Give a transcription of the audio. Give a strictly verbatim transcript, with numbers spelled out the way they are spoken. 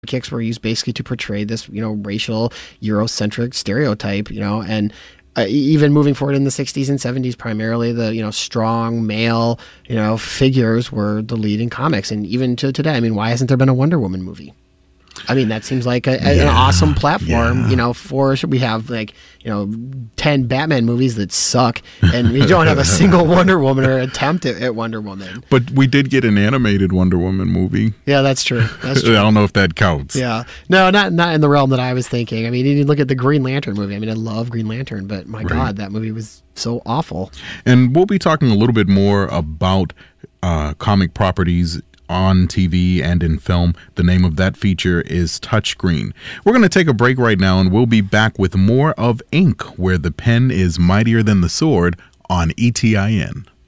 kicks were used basically to portray this, you know, racial Eurocentric stereotype, you know, and uh, even moving forward in the sixties and seventies, primarily the, you know, strong male, you know, figures were the lead in comics. And even to today, I mean, why hasn't there been a Wonder Woman movie? I mean, that seems like a, yeah, an awesome platform, yeah. you know, for, we have like, you know, ten Batman movies that suck, and we don't have a single Wonder Woman or attempt at, at Wonder Woman. But we did get an animated Wonder Woman movie. Yeah, that's true. That's true. I don't know if that counts. Yeah. No, not not in the realm that I was thinking. I mean, you look at the Green Lantern movie. I mean, I love Green Lantern, but my right. God, that movie was so awful. And we'll be talking a little bit more about uh, comic properties on T V and in film. The name of that feature is Touchscreen. We're going to take a break right now, and we'll be back with more of Ink, where the pen is mightier than the sword, on E T I N.